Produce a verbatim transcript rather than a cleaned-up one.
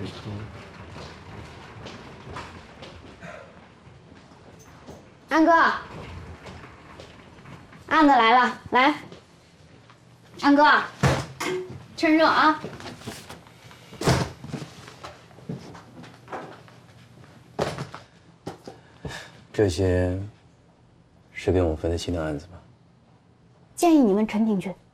安哥，案子来了，来，安哥，趁热啊！ 这些是跟我分得清的案子吗？ 建议你问陈鼎军。